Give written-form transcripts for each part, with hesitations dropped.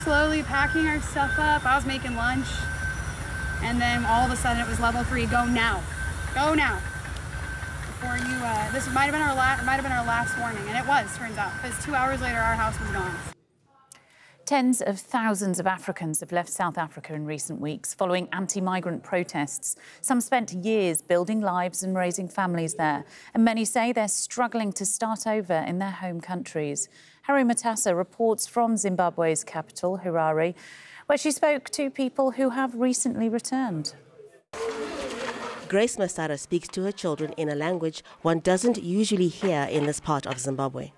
Slowly packing our stuff up. I was making lunch, and then all of a sudden it was level 3. Go now, go now. Before you, this might have been our last warning, and it was. Turns out, because 2 hours later, our house was gone. Tens of thousands of Africans have left South Africa in recent weeks following anti-migrant protests. Some spent years building lives and raising families there, and many say they're struggling to start over in their home countries. Harry Matassa reports from Zimbabwe's capital, Harare, where she spoke to people who have recently returned. Grace Masara speaks to her children in a language one doesn't usually hear in this part of Zimbabwe.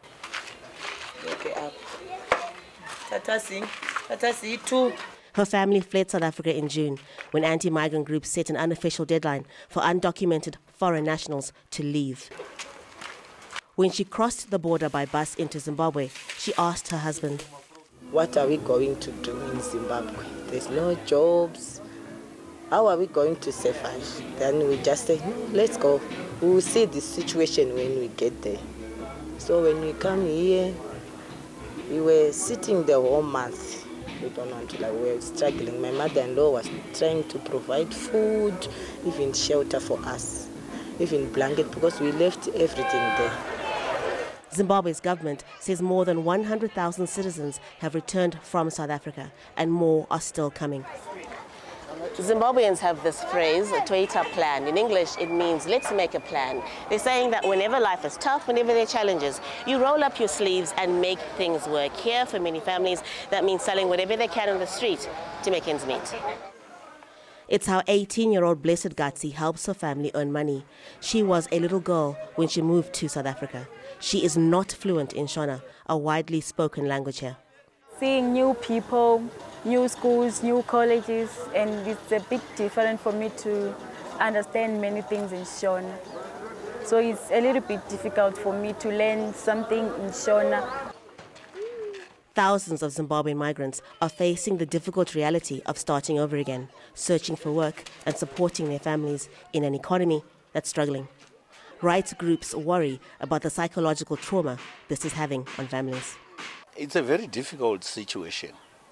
Her family fled South Africa in June when anti-migrant groups set an unofficial deadline for undocumented foreign nationals to leave. When she crossed the border by bus into Zimbabwe, she asked her husband, "What are we going to do in Zimbabwe? There's no jobs. How are we going to survive?" Then we just said, "No, let's go. We will see the situation when we get there." So when we come here, we were sitting the whole month. We don't want to, we were struggling. My mother-in-law was trying to provide food, even shelter for us, even blanket, because we left everything there. Zimbabwe's government says more than 100,000 citizens have returned from South Africa, and more are still coming. Zimbabweans have this phrase, a Toyota plan. In English, it means let's make a plan. They're saying that whenever life is tough, whenever there are challenges, you roll up your sleeves and make things work. Here, for many families, that means selling whatever they can on the street to make ends meet. It's how 18-year-old Blessed Gatsi helps her family earn money. She was a little girl when she moved to South Africa. She is not fluent in Shona, a widely spoken language here. Seeing new people, new schools, new colleges, and it's a bit different for me to understand many things in Shona. So it's a little bit difficult for me to learn something in Shona. Thousands of Zimbabwean migrants are facing the difficult reality of starting over again, searching for work and supporting their families in an economy that's struggling. Rights groups worry about the psychological trauma this is having on families. It's a very difficult situation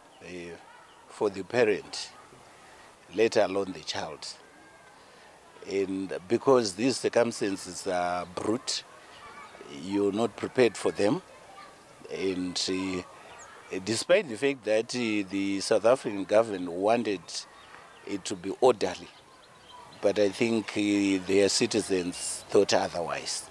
for the parent, let alone the child. And because these circumstances are brute, you're not prepared for them. And despite the fact that the South African government wanted it to be orderly, but I think their citizens thought otherwise.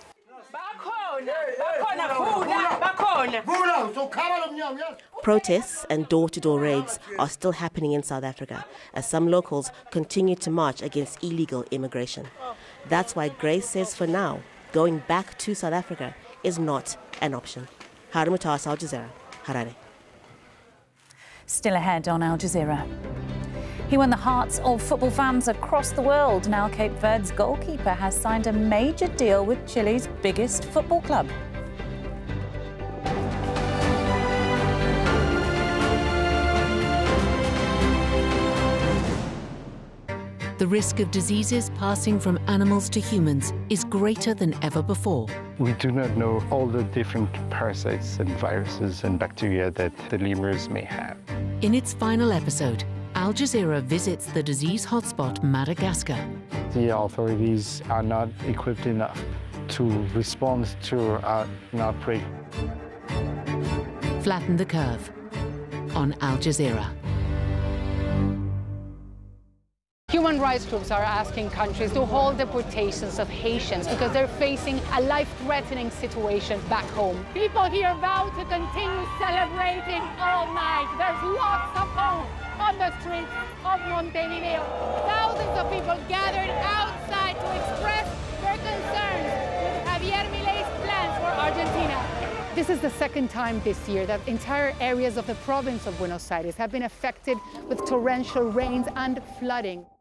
Protests and door-to-door raids are still happening in South Africa as some locals continue to march against illegal immigration. That's why Grace says for now, going back to South Africa is not an option. Harry Matassa, Al Jazeera, Harare. Still ahead on Al Jazeera. He won the hearts of football fans across the world. Now Cape Verde's goalkeeper has signed a major deal with Chile's biggest football club. The risk of diseases passing from animals to humans is greater than ever before. We do not know all the different parasites and viruses and bacteria that the lemurs may have. In its final episode, Al Jazeera visits the disease hotspot Madagascar. The authorities are not equipped enough to respond to an outbreak. Flatten the curve on Al Jazeera. Human rights groups are asking countries to hold deportations of Haitians because they're facing a life-threatening situation back home. People here vow to continue celebrating all night. There's lots of hope on the streets of Montevideo. Thousands of people gathered outside to express their concerns with Javier Milei's plans for Argentina. This is the second time this year that entire areas of the province of Buenos Aires have been affected with torrential rains and flooding.